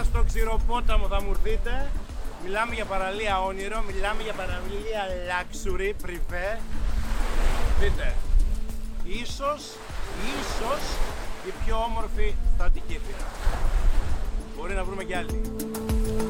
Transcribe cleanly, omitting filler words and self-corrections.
στο Ξηροπόταμο θα μου έρθείτε. Μιλάμε για παραλία όνειρο, μιλάμε για παραλία luxury, privé. Δείτε, ίσως η πιο όμορφη στα Αττική Ήπειρα. Μπορεί να βρούμε κι άλλη.